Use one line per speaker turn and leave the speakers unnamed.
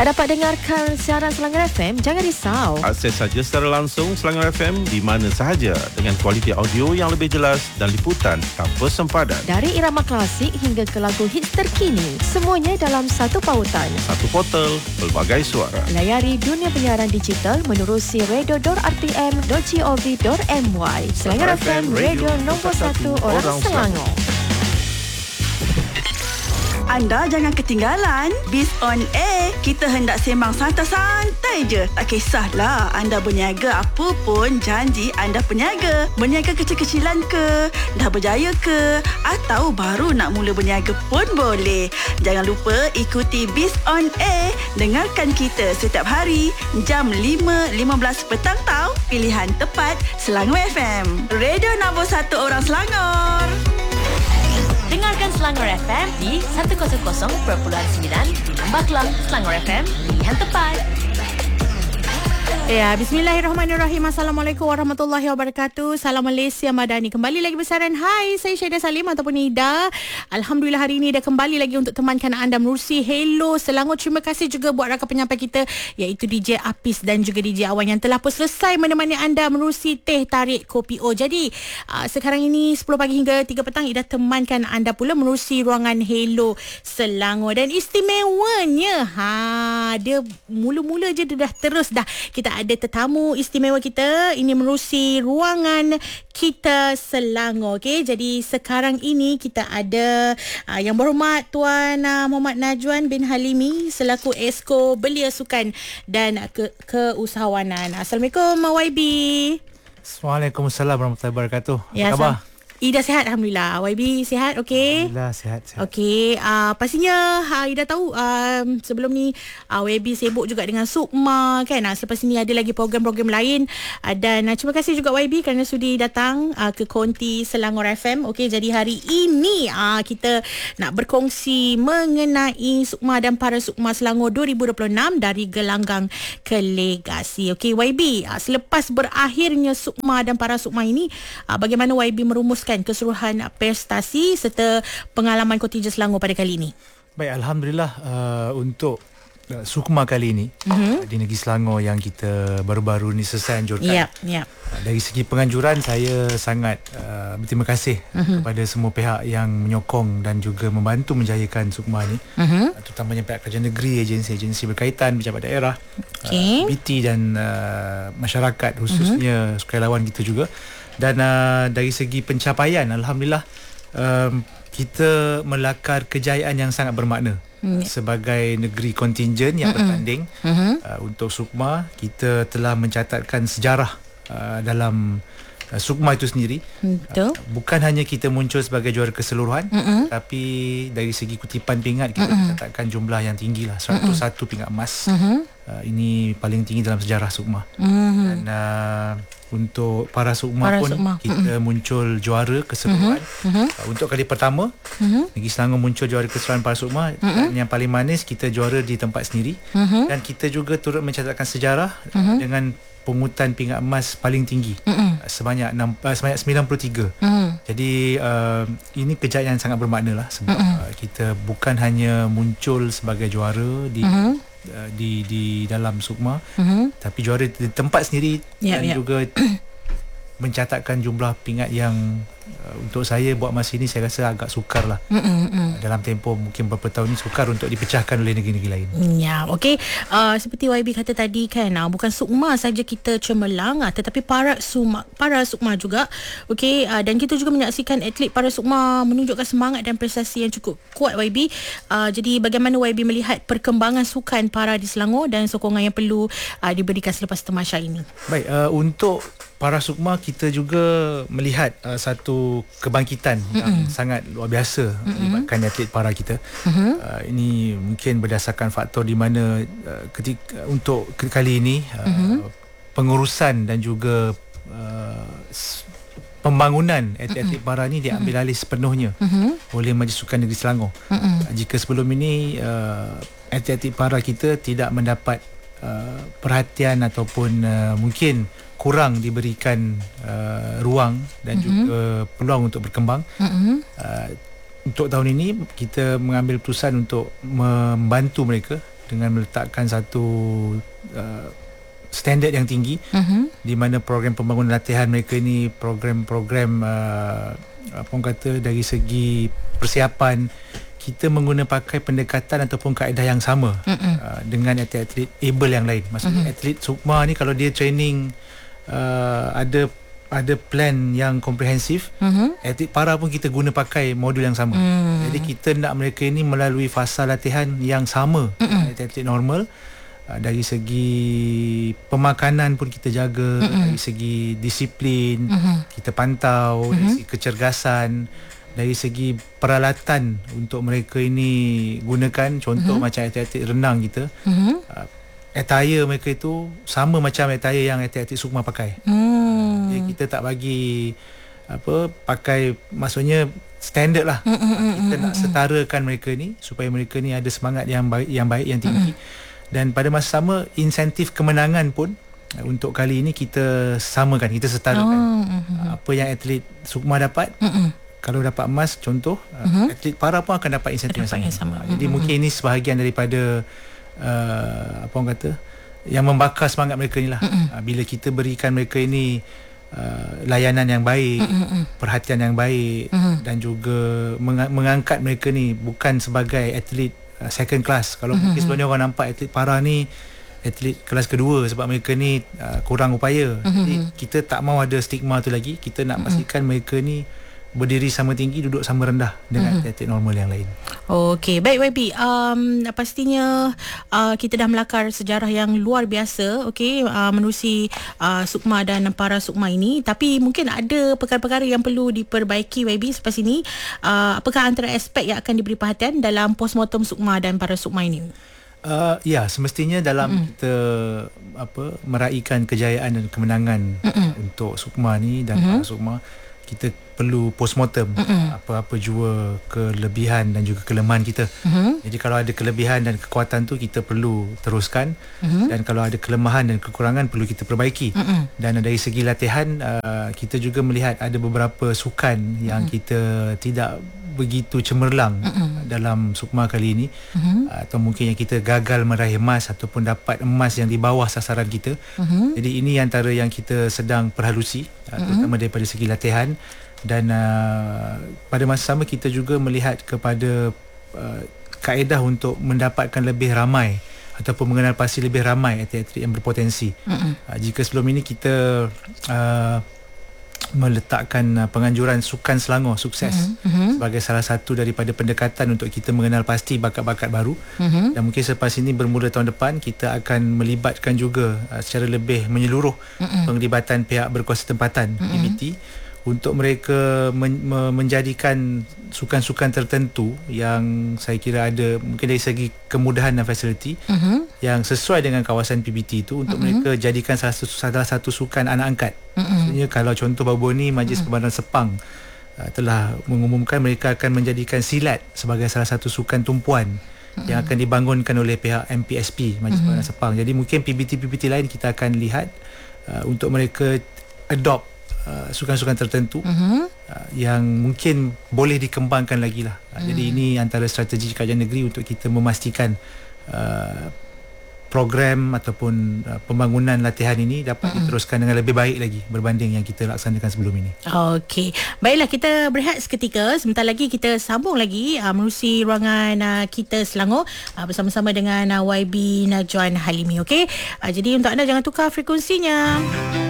Dapat dengarkan siaran Selangor FM? Jangan risau.
Akses saja secara langsung Selangor FM di mana sahaja dengan kualiti audio yang lebih jelas dan liputan tanpa sempadan.
Dari irama klasik hingga ke lagu hits terkini, semuanya dalam satu pautan.
Satu portal, pelbagai suara.
Layari dunia penyiaran digital menerusi radio.rtm.gov.my. Selangor FM, radio nombor 1 orang Selangor.
Anda jangan ketinggalan Biz on Air. Kita hendak sembang santai-santai je. Tak kisahlah anda berniaga apa pun, janji anda peniaga. Berniaga kecil-kecilan ke, dah berjaya ke, atau baru nak mula berniaga pun boleh. Jangan lupa ikuti Biz on Air. Dengarkan kita setiap hari jam 5.15 petang tau. Pilihan tepat Selangor FM. Radio nombor 1 orang Selangor.
Dengarkan Selangor FM di 100.9 di Lembah Kelang. Selangor FM, pilihan tepat.
Ya, bismillahirrahmanirrahim. Assalamualaikum warahmatullahi wabarakatuh. Salam Malaysia Madani. Kembali lagi besaran. Hai, saya Syahidah Salim ataupun Ida. Alhamdulillah hari ini dah kembali lagi untuk temankan anda menerusi Hello Selangor. Terima kasih juga buat rakan penyampai kita iaitu DJ Apis dan juga DJ Awan yang telah pun selesai menemani anda menerusi teh tarik kopi O. Jadi sekarang ini 10 pagi hingga 3 petang Ida temankan anda pula menerusi ruangan Hello Selangor. Dan istimewanya dia mula-mula je dia dah terus dah kita ada tetamu istimewa kita ini menerusi ruangan kita Selangor. Okey, jadi sekarang ini kita ada yang berhormat Tuan Muhammad Najwan bin Halimi selaku Esko Belia Sukan dan Keusahawanan. Assalamualaikum YB.
Waalaikumsalam warahmatullahi wabarakatuh.
Ya,
apa khabar?
Ida sihat Alhamdulillah. YB sihat okey?
Alhamdulillah sihat.
Okey, pastinya Ida tahu sebelum ni YB sibuk juga dengan Sukma kan. Selepas ini ada lagi program-program lain dan terima kasih juga YB kerana sudi datang ke Konti Selangor FM. Okey, jadi hari ini kita nak berkongsi mengenai Sukma dan para Sukma Selangor 2026 dari gelanggang ke legasi. Okey YB, selepas berakhirnya Sukma dan para Sukma ini, bagaimana YB merumuskan keseluruhan prestasi serta pengalaman kontingen Selangor pada kali ini?
Baik, Alhamdulillah untuk Sukma kali ini di negeri Selangor yang kita baru-baru ni selesai anjurkan. Dari segi penganjuran saya sangat berterima kasih kepada semua pihak yang menyokong dan juga membantu menjayakan Sukma ni, terutamanya pihak kerajaan negeri, agensi-agensi berkaitan, pejabat daerah, BT dan masyarakat khususnya sukarelawan kita juga. Dan dari segi pencapaian, Alhamdulillah kita melakar kejayaan yang sangat bermakna. Sebagai negeri kontingen yang bertanding untuk Sukma, kita telah mencatatkan sejarah dalam Sukma itu sendiri. Bukan hanya kita muncul sebagai juara keseluruhan, tapi dari segi kutipan pingat kita mencatatkan jumlah yang tinggi lah, 101 pingat emas. Ini paling tinggi dalam sejarah Sukma. Dan untuk para Sukma pun kita muncul juara keseluruhan. Untuk kali pertama negeri Selangor muncul juara keseluruhan para Sukma. Dan yang paling manis, kita juara di tempat sendiri. Dan kita juga turut mencatatkan sejarah dengan pungutan pingat emas paling tinggi, sebanyak 93. Jadi ini kejayaan yang sangat bermakna lah, sebab kita bukan hanya muncul sebagai juara di dalam Sukma, tapi juara di tempat sendiri dan juga mencatatkan jumlah pingat yang untuk saya buat masa ini saya rasa agak sukar lah. Dalam tempoh mungkin beberapa tahun ini sukar untuk dipecahkan oleh negeri-negeri lain.
Ya, okey. Seperti YB kata tadi kan, bukan Sukma saja kita cemerlang, tetapi para Sukma juga. Okey, dan kita juga menyaksikan atlet para Sukma menunjukkan semangat dan prestasi yang cukup kuat YB. Jadi bagaimana YB melihat perkembangan sukan para di Selangor dan sokongan yang perlu diberikan selepas tamasya ini? Baik,
untuk para Sukma kita juga melihat satu kebangkitan yang sangat luar biasa melibatkan atlet para kita. Ini mungkin berdasarkan faktor di mana ketika untuk kali ini pengurusan dan juga pembangunan atlet para ni diambil alih sepenuhnya oleh Majlis Sukan Negeri Selangor. Jika sebelum ini atlet para kita tidak mendapat perhatian ataupun mungkin kurang diberikan ruang dan juga peluang untuk berkembang. Untuk tahun ini kita mengambil keputusan untuk membantu mereka dengan meletakkan satu standard yang tinggi, di mana program pembangunan latihan mereka ini program-program apa orang kata dari segi persiapan kita pakai pendekatan ataupun kaedah yang sama dengan atlet-atlet able yang lain. Maksudnya atlet sukma ni kalau dia training ada plan yang komprehensif, atlet para pun kita guna pakai modul yang sama. Jadi kita nak mereka ini melalui fasa latihan yang sama atlet-atlet normal. Dari segi pemakanan pun kita jaga, dari segi disiplin kita pantau, dari segi kecergasan, dari segi peralatan untuk mereka ini gunakan, contoh macam atlet-atlet renang kita, attire mereka itu sama macam attire yang atlet-atlet sukma pakai. Jadi kita tak bagi pakai, maksudnya standard lah. Kita nak setarakan mereka ni supaya mereka ni ada semangat yang baik yang tinggi. Dan pada masa sama insentif kemenangan pun untuk kali ini kita samakan, kita setarakan. Apa yang atlet sukma dapat, kalau dapat emas contoh, atlet para pun akan dapat insentif yang sama. Jadi mungkin ini sebahagian daripada apa orang kata yang membakar semangat mereka ni lah. Bila kita berikan mereka ini layanan yang baik, perhatian yang baik, dan juga mengangkat mereka ni bukan sebagai atlet second class. Kalau mungkin sebelumnya orang nampak atlet para ni atlet kelas kedua sebab mereka ni kurang upaya. Jadi kita tak mau ada stigma tu lagi. Kita nak pastikan mereka ni berdiri sama tinggi, duduk sama rendah dengan atlet normal yang lain.
Okey, baik YB. Pastinya kita dah melakar sejarah yang luar biasa, okey, menerusi sukma dan para sukma ini. Tapi mungkin ada perkara-perkara yang perlu diperbaiki YB selepas ini. Apakah antara aspek yang akan diberi perhatian dalam postmortem sukma dan para sukma ini?
Ya, semestinya dalam kita meraihkan kejayaan dan kemenangan untuk sukma ni dan para sukma, kita perlu postmortem apa-apa jua kelebihan dan juga kelemahan kita. Jadi kalau ada kelebihan dan kekuatan tu kita perlu teruskan, dan kalau ada kelemahan dan kekurangan perlu kita perbaiki. Dan dari segi latihan kita juga melihat ada beberapa sukan yang kita tidak begitu cemerlang dalam sukma kali ini, atau mungkin yang kita gagal meraih emas ataupun dapat emas yang di bawah sasaran kita. Jadi ini antara yang kita sedang perhalusi, terutama daripada segi latihan. Dan pada masa sama kita juga melihat kepada kaedah untuk mendapatkan lebih ramai ataupun mengenal pasti lebih ramai atlet-atlet yang berpotensi. Jika sebelum ini kita meletakkan penganjuran Sukan Selangor Sukses sebagai salah satu daripada pendekatan untuk kita mengenal pasti bakat-bakat baru, dan mungkin selepas ini bermula tahun depan kita akan melibatkan juga secara lebih menyeluruh penglibatan pihak berkuasa tempatan PBT untuk mereka menjadikan sukan-sukan tertentu yang saya kira ada mungkin dari segi kemudahan dan fasiliti yang sesuai dengan kawasan PBT itu untuk mereka jadikan salah satu sukan anak angkat. Maksudnya kalau contoh baru ni Majlis Pembangunan Sepang telah mengumumkan mereka akan menjadikan silat sebagai salah satu sukan tumpuan yang akan dibangunkan oleh pihak MPSP, Majlis Pembangunan Sepang. Jadi mungkin PBT-PBT lain kita akan lihat untuk mereka adopt sukan-sukan tertentu yang mungkin boleh dikembangkan lagi lah. Jadi ini antara strategi kerajaan negeri untuk kita memastikan program ataupun pembangunan latihan ini dapat diteruskan dengan lebih baik lagi berbanding yang kita laksanakan sebelum ini.
Okey. Baiklah, kita berehat seketika. Sebentar lagi kita sambung lagi menerusi ruangan kita Selangor bersama-sama dengan YB Najwan Halimi. Okey. Jadi untuk anda jangan tukar frekuensinya.